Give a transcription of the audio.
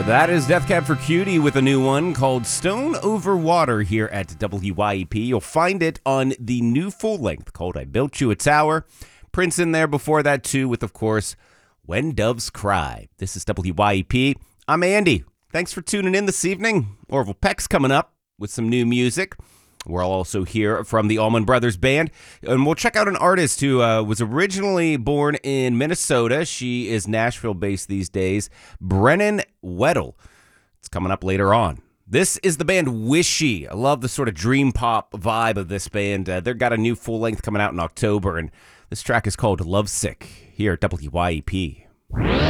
That is Death Cab for Cutie with a new one called Stone Over Water here at WYEP. You'll find it on the new full length called I Built You a Tower. Prince in there before that too with, of course, When Doves Cry. This is WYEP. I'm Andy. Thanks for tuning in this evening. Orville Peck's coming up with some new music. We'll also hear from the Allman Brothers Band, and we'll check out an artist who was originally born in Minnesota. She is Nashville-based these days, Brennan Weddle. It's coming up later on. This is the band Wishy. I love the sort of dream pop vibe of this band. They've got a new full-length coming out in October, and this track is called Lovesick here at WYEP.